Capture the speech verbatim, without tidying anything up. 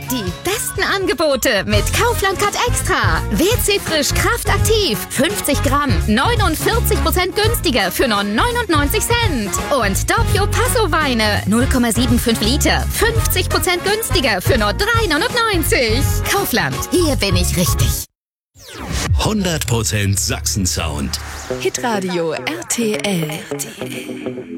Die besten Angebote mit Kaufland Cut Extra. W C Frisch Kraft aktiv. fünfzig Gramm. neunundvierzig Prozent günstiger für nur neunundneunzig Cent. Und Doppio Passo Weine. null Komma fünfundsiebzig Liter. fünfzig Prozent günstiger für nur drei neunundneunzig. Kaufland. Hier bin ich richtig. hundert Prozent Sachsen-Sound. Hitradio R T L.